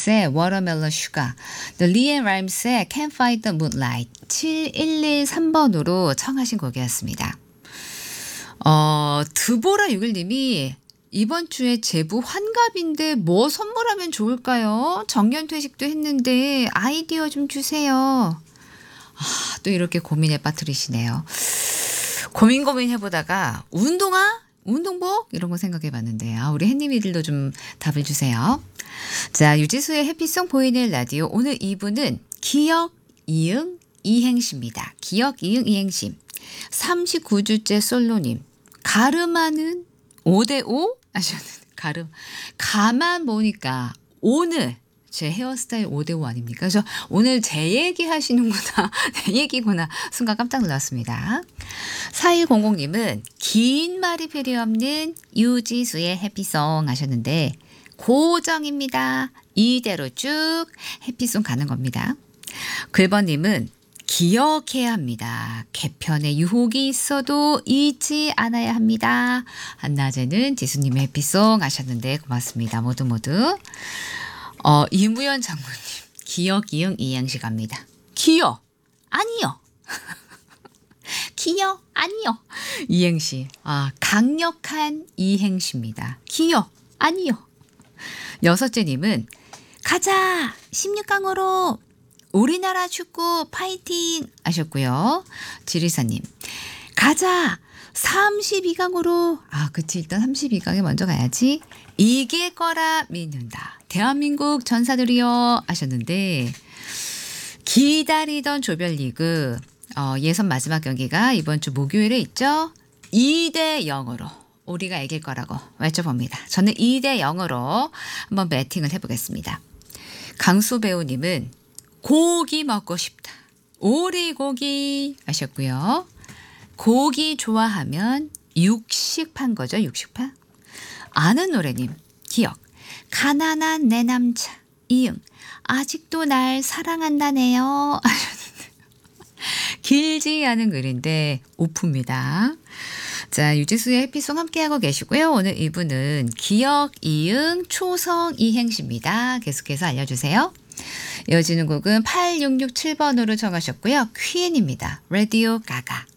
픽스의 Watermelon Sugar, The LeAnn Rimes의 Can't Fight the Moonlight 7113번으로 청하신 곡이었습니다. 드보라 6일님이 이번 주에 제부 환갑인데 뭐 선물하면 좋을까요? 정년퇴직도 했는데 아이디어 좀 주세요. 또 이렇게 고민에 빠뜨리시네요. 고민해보다가 운동복? 이런 거 생각해봤는데 우리 햇님이들도 좀 답을 주세요. 자, 유지수의 해피송 보이는 라디오 오늘 2부는 기억, 이응, 이행시입니다. 기억, 이응, 이행시. 39주째 솔로님. 가름하는 5대5? 하셨는데 가만 보니까 오늘 제 헤어스타일 5대5 아닙니까? 그래서 오늘 제 얘기 하시는구나. 내 얘기구나. 순간 깜짝 놀랐습니다. 4100님은 긴 말이 필요 없는 유지수의 해피송 하셨는데 고정입니다. 이대로 쭉 해피송 가는 겁니다. 글번님은 기억해야 합니다. 개편에 유혹이 있어도 잊지 않아야 합니다. 한낮에는 지수님의 해피송 하셨는데 고맙습니다. 모두. 이무연 장군님 기억, 이응, 이행시 갑니다. 기억 아니요. 기억 아니요. 이행시 강력한 이행시입니다. 기억 아니요. 여섯째님은 가자 16강으로 우리나라 축구 파이팅 하셨고요. 지리사님 가자 32강으로 그치 일단 32강에 먼저 가야지. 이길 거라 믿는다. 대한민국 전사들이여 하셨는데 기다리던 조별리그 예선 마지막 경기가 이번 주 목요일에 있죠. 2대0으로 우리가 이길 거라고 외쳐봅니다. 저는 2대0으로 한번 배팅을 해보겠습니다. 강수 배우님은 고기 먹고 싶다. 오리고기 하셨고요. 고기 좋아하면 육식판 거죠. 육식판. 아는 노래님 기억. 가난한 내 남자 이응. 아직도 날 사랑한다네요. 길지 않은 글인데 오프입니다. 자, 유지수의 해피송 함께하고 계시고요. 오늘 2부는 기억, 이응, 초성, 이행시입니다. 계속해서 알려주세요. 이어지는 곡은 8667번으로 정하셨고요. 퀸입니다. 라디오 가가.